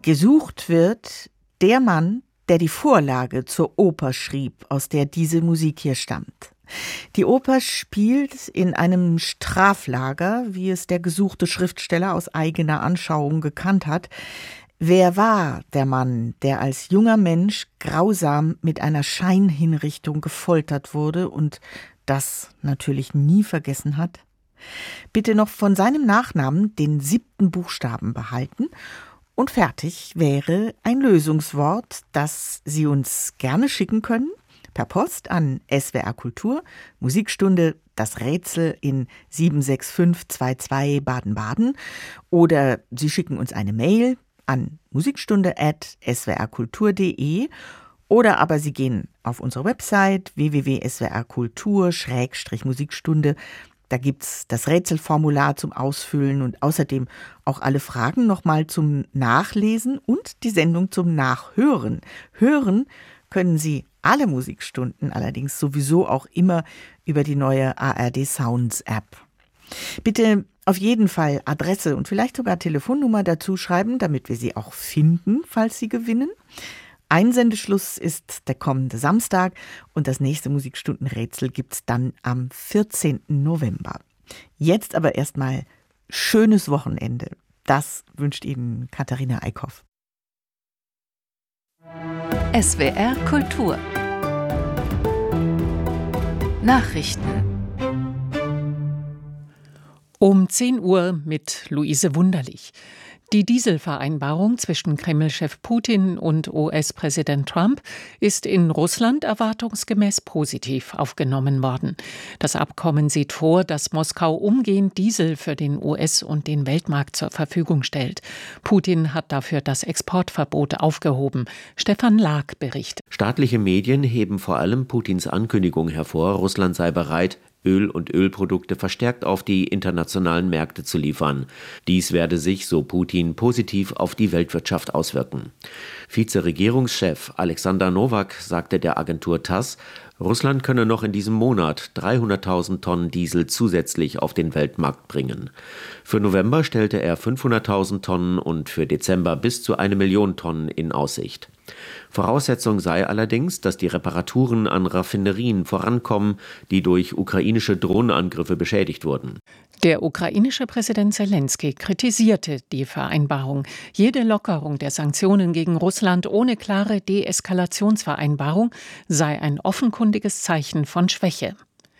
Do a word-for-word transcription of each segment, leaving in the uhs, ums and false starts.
Gesucht wird der Mann, der die Vorlage zur Oper schrieb, aus der diese Musik hier stammt. Die Oper spielt in einem Straflager, wie es der gesuchte Schriftsteller aus eigener Anschauung gekannt hat. Wer war der Mann, der als junger Mensch grausam mit einer Scheinhinrichtung gefoltert wurde und das natürlich nie vergessen hat? Bitte noch von seinem Nachnamen den siebten Buchstaben behalten und fertig wäre ein Lösungswort, das Sie uns gerne schicken können. Per Post an S W R Kultur, Musikstunde Das Rätsel in sieben sechs fünf zwei zwei Baden-Baden. Oder Sie schicken uns eine Mail an musikstunde at s w r kultur punkt d e. Oder aber Sie gehen auf unsere Website w w w punkt s w r kultur Schrägstrich Musikstunde. Da gibt's das Rätselformular zum Ausfüllen und außerdem auch alle Fragen nochmal zum Nachlesen und die Sendung zum Nachhören. Hören können Sie alle Musikstunden allerdings sowieso auch immer über die neue A R D Sounds App. Bitte auf jeden Fall Adresse und vielleicht sogar Telefonnummer dazu schreiben, damit wir Sie auch finden, falls Sie gewinnen. Einsendeschluss ist der kommende Samstag und das nächste Musikstundenrätsel gibt's dann am vierzehnten November. Jetzt aber erstmal schönes Wochenende. Das wünscht Ihnen Katharina Eickhoff. S W R Kultur Nachrichten um zehn Uhr mit Luise Wunderlich. Die Dieselvereinbarung zwischen Kreml-Chef Putin und U S-Präsident Trump ist in Russland erwartungsgemäß positiv aufgenommen worden. Das Abkommen sieht vor, dass Moskau umgehend Diesel für den U S- und den Weltmarkt zur Verfügung stellt. Putin hat dafür das Exportverbot aufgehoben. Stefan Lag berichtet. Staatliche Medien heben vor allem Putins Ankündigung hervor, Russland sei bereit, Öl und Ölprodukte verstärkt auf die internationalen Märkte zu liefern. Dies werde sich, so Putin, positiv auf die Weltwirtschaft auswirken. Vizeregierungschef Alexander Nowak sagte der Agentur TASS, Russland könne noch in diesem Monat dreihunderttausend Tonnen Diesel zusätzlich auf den Weltmarkt bringen. Für November stellte er fünfhunderttausend Tonnen und für Dezember bis zu eine Million Tonnen in Aussicht. Voraussetzung sei allerdings, dass die Reparaturen an Raffinerien vorankommen, die durch ukrainische Drohnenangriffe beschädigt wurden. Der ukrainische Präsident Selenskyj kritisierte die Vereinbarung. Jede Lockerung der Sanktionen gegen Russland ohne klare Deeskalationsvereinbarung sei ein offenkundiges Zeichen von Schwäche.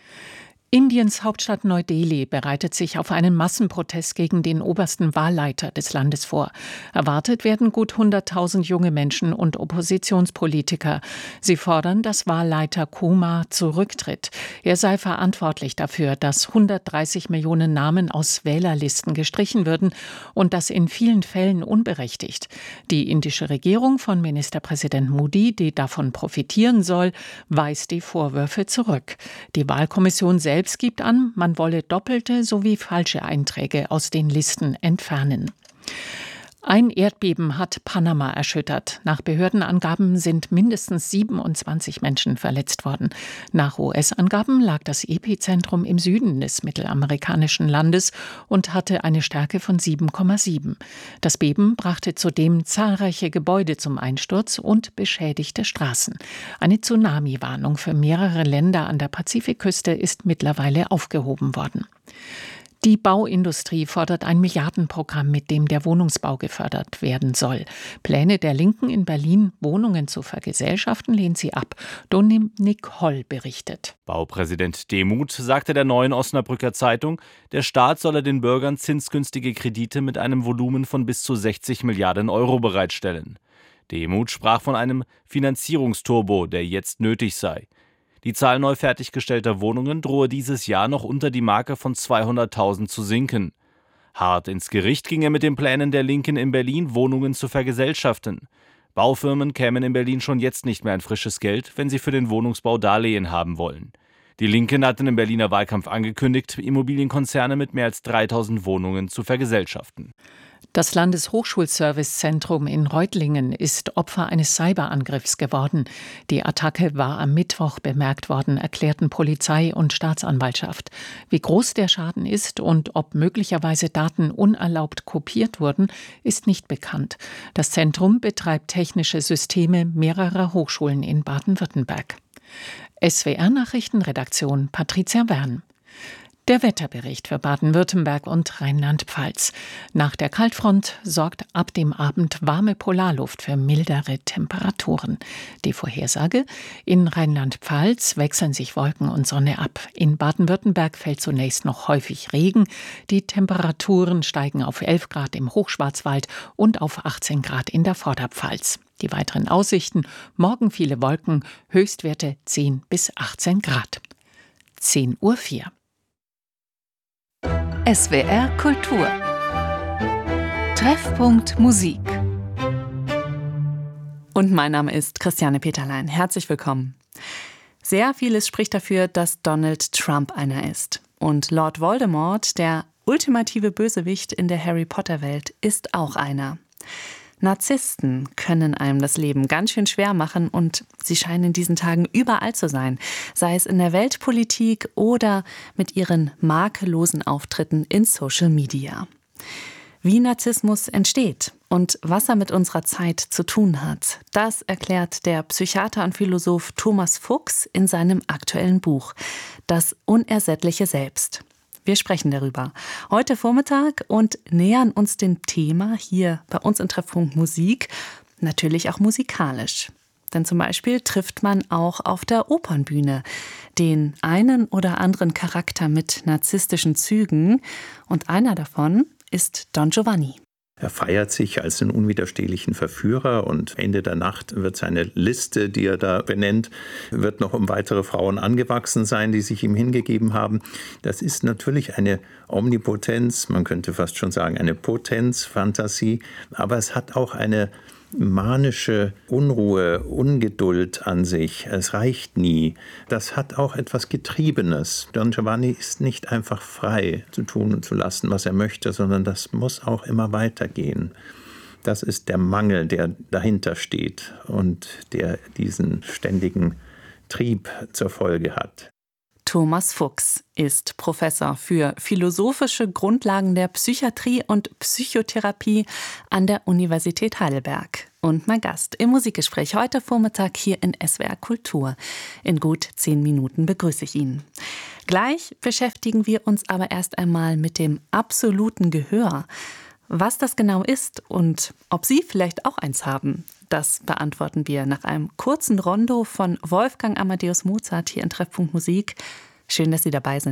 Indiens Hauptstadt Neu-Delhi bereitet sich auf einen Massenprotest gegen den obersten Wahlleiter des Landes vor. Erwartet werden gut hunderttausend junge Menschen und Oppositionspolitiker. Sie fordern, dass Wahlleiter Kumar zurücktritt. Er sei verantwortlich dafür, dass hundertdreißig Millionen Namen aus Wählerlisten gestrichen würden und das in vielen Fällen unberechtigt. Die indische Regierung von Ministerpräsident Modi, die davon profitieren soll, weist die Vorwürfe zurück. Die Wahlkommission selbst Es gibt an, man wolle doppelte sowie falsche Einträge aus den Listen entfernen. Ein Erdbeben hat Panama erschüttert. Nach Behördenangaben sind mindestens siebenundzwanzig Menschen verletzt worden. Nach U S-Angaben lag das Epizentrum im Süden des mittelamerikanischen Landes und hatte eine Stärke von sieben Komma sieben. Das Beben brachte zudem zahlreiche Gebäude zum Einsturz und beschädigte Straßen. Eine Tsunami-Warnung für mehrere Länder an der Pazifikküste ist mittlerweile aufgehoben worden. Die Bauindustrie fordert ein Milliardenprogramm, mit dem der Wohnungsbau gefördert werden soll. Pläne der Linken in Berlin, Wohnungen zu vergesellschaften, lehnt sie ab. Dominik Holl berichtet. Baupräsident Demuth sagte der Neuen Osnabrücker Zeitung, der Staat solle den Bürgern zinsgünstige Kredite mit einem Volumen von bis zu sechzig Milliarden Euro bereitstellen. Demuth sprach von einem Finanzierungsturbo, der jetzt nötig sei. Die Zahl neu fertiggestellter Wohnungen drohe dieses Jahr noch unter die Marke von zweihunderttausend zu sinken. Hart ins Gericht ging er mit den Plänen der Linken in Berlin, Wohnungen zu vergesellschaften. Baufirmen kämen in Berlin schon jetzt nicht mehr an frisches Geld, wenn sie für den Wohnungsbau Darlehen haben wollen. Die Linken hatten im Berliner Wahlkampf angekündigt, Immobilienkonzerne mit mehr als dreitausend Wohnungen zu vergesellschaften. Das Landeshochschulservicezentrum in Reutlingen ist Opfer eines Cyberangriffs geworden. Die Attacke war am Mittwoch bemerkt worden, erklärten Polizei und Staatsanwaltschaft. Wie groß der Schaden ist und ob möglicherweise Daten unerlaubt kopiert wurden, ist nicht bekannt. Das Zentrum betreibt technische Systeme mehrerer Hochschulen in Baden-Württemberg. S W R-Nachrichtenredaktion Patricia Wern. Der Wetterbericht für Baden-Württemberg und Rheinland-Pfalz. Nach der Kaltfront sorgt ab dem Abend warme Polarluft für mildere Temperaturen. Die Vorhersage: In Rheinland-Pfalz wechseln sich Wolken und Sonne ab. In Baden-Württemberg fällt zunächst noch häufig Regen. Die Temperaturen steigen auf elf Grad im Hochschwarzwald und auf achtzehn Grad in der Vorderpfalz. Die weiteren Aussichten: morgen viele Wolken, Höchstwerte zehn bis achtzehn Grad. zehn Uhr vier. S W R Kultur. Treffpunkt Musik. Und mein Name ist Christiane Peterlein. Herzlich willkommen. Sehr vieles spricht dafür, dass Donald Trump einer ist. Und Lord Voldemort, der ultimative Bösewicht in der Harry-Potter-Welt, ist auch einer. Narzissten können einem das Leben ganz schön schwer machen und sie scheinen in diesen Tagen überall zu sein, sei es in der Weltpolitik oder mit ihren makellosen Auftritten in Social Media. Wie Narzissmus entsteht und was er mit unserer Zeit zu tun hat, das erklärt der Psychiater und Philosoph Thomas Fuchs in seinem aktuellen Buch »Das unersättliche Selbst«. Wir sprechen darüber heute Vormittag und nähern uns dem Thema hier bei uns in Treffpunkt Musik, natürlich auch musikalisch. Denn zum Beispiel trifft man auch auf der Opernbühne den einen oder anderen Charakter mit narzisstischen Zügen und einer davon ist Don Giovanni. Er feiert sich als einen unwiderstehlichen Verführer und Ende der Nacht wird seine Liste, die er da benennt, wird noch um weitere Frauen angewachsen sein, die sich ihm hingegeben haben. Das ist natürlich eine Omnipotenz, man könnte fast schon sagen eine Potenzfantasie, aber es hat auch eine manische Unruhe, Ungeduld an sich. Es reicht nie. Das hat auch etwas Getriebenes. Don Giovanni ist nicht einfach frei zu tun und zu lassen, was er möchte, sondern das muss auch immer weitergehen. Das ist der Mangel, der dahinter steht und der diesen ständigen Trieb zur Folge hat. Thomas Fuchs ist Professor für philosophische Grundlagen der Psychiatrie und Psychotherapie an der Universität Heidelberg und mein Gast im Musikgespräch heute Vormittag hier in S W R Kultur. In gut zehn Minuten begrüße ich ihn. Gleich beschäftigen wir uns aber erst einmal mit dem absoluten Gehör. Was das genau ist und ob Sie vielleicht auch eins haben, das beantworten wir nach einem kurzen Rondo von Wolfgang Amadeus Mozart hier in Treffpunkt Musik. Schön, dass Sie dabei sind.